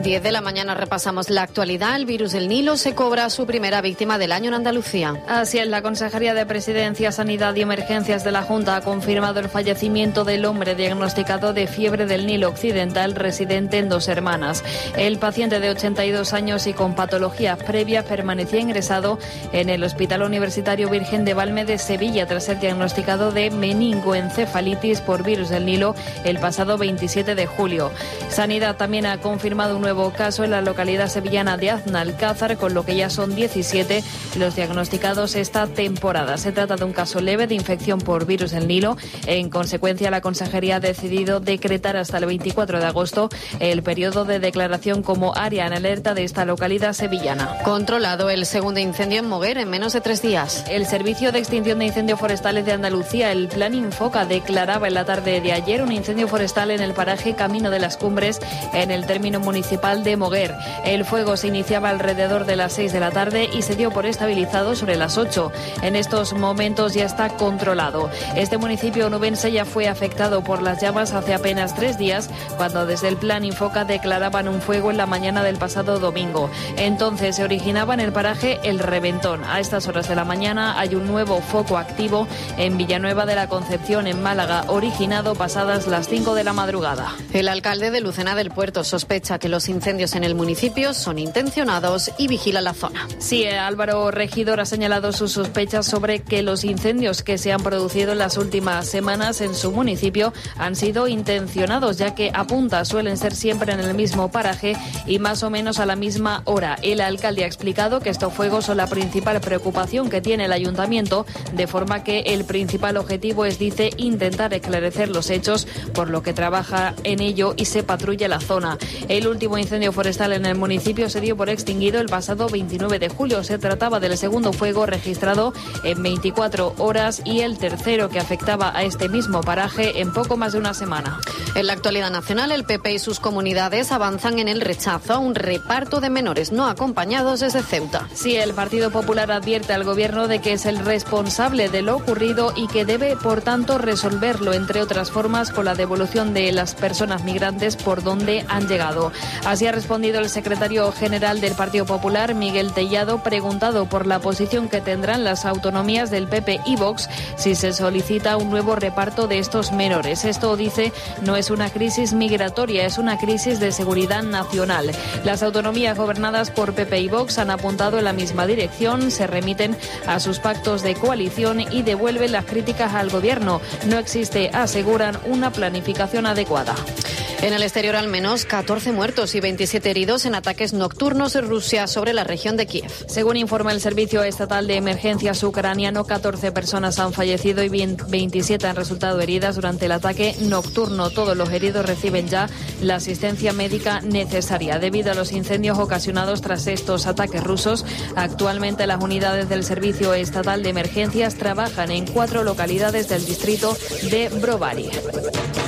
10 de la mañana repasamos la actualidad. El virus del Nilo se cobra su primera víctima del año en Andalucía. Así es, la Consejería de Presidencia, Sanidad y Emergencias de la Junta ha confirmado el fallecimiento del hombre diagnosticado de fiebre del Nilo Occidental residente en Dos Hermanas. El paciente de 82 años y con patologías previas permanecía ingresado en el Hospital Universitario Virgen de Valme de Sevilla tras ser diagnosticado de meningoencefalitis por virus del Nilo el pasado 27 de julio. Sanidad también ha confirmado un nuevo caso en la localidad sevillana de Aznalcázar, con lo que ya son 17 los diagnosticados esta temporada. Se trata de un caso leve de infección por virus del Nilo. En consecuencia, la Consejería ha decidido decretar hasta el 24 de agosto el periodo de declaración como área en alerta de esta localidad sevillana. Controlado el segundo incendio en Moguer en menos de 3 días. El Servicio de Extinción de Incendios Forestales de Andalucía, el Plan Infoca, declaraba en la tarde de ayer un incendio forestal en el paraje Camino de las Cumbres, en el término municipal de Moguer. El fuego se iniciaba alrededor de las 6 de la tarde y se dio por estabilizado sobre las 8. En estos momentos ya está controlado. Este municipio onubense ya fue afectado por las llamas hace apenas 3 días, cuando desde el Plan Infoca declaraban un fuego en la mañana del pasado domingo. Entonces se originaba en el paraje El Reventón. A estas horas de la mañana hay un nuevo foco activo en Villanueva de la Concepción, en Málaga, originado pasadas las 5 de la madrugada. El alcalde de Lucena del Puerto sospecha que los incendios en el municipio son intencionados y vigila la zona. Sí, Álvaro Regidor ha señalado sus sospechas sobre que los incendios que se han producido en las últimas semanas en su municipio han sido intencionados, ya que apunta suelen ser siempre en el mismo paraje y más o menos a la misma hora. El alcalde ha explicado que estos fuegos son la principal preocupación que tiene el ayuntamiento, de forma que el principal objetivo es, dice, intentar esclarecer los hechos, por lo que trabaja en ello y se patrulla la zona. El último incendio forestal en el municipio se dio por extinguido el pasado 29 de julio. Se trataba del segundo fuego registrado en 24 horas y el tercero que afectaba a este mismo paraje en poco más de una semana. En la actualidad nacional, el PP y sus comunidades avanzan en el rechazo a un reparto de menores no acompañados desde Ceuta. Sí, el Partido Popular advierte al Gobierno de que es el responsable de lo ocurrido y que debe, por tanto, resolverlo, entre otras formas, con la devolución de las personas migrantes por donde han llegado. Así ha respondido el secretario general del Partido Popular, Miguel Tellado, preguntado por la posición que tendrán las autonomías del PP y Vox si se solicita un nuevo reparto de estos menores. Esto, dice, no es una crisis migratoria, es una crisis de seguridad nacional. Las autonomías gobernadas por PP y Vox han apuntado en la misma dirección, se remiten a sus pactos de coalición y devuelven las críticas al Gobierno. No existe, aseguran, una planificación adecuada. En el exterior, al menos 14 muertos y 27 heridos en ataques nocturnos de Rusia sobre la región de Kiev. Según informa el Servicio Estatal de Emergencias ucraniano, 14 personas han fallecido y 27 han resultado heridas durante el ataque nocturno. Todos los heridos reciben ya la asistencia médica necesaria. Debido a los incendios ocasionados tras estos ataques rusos, actualmente las unidades del Servicio Estatal de Emergencias trabajan en 4 localidades del distrito de Brovary.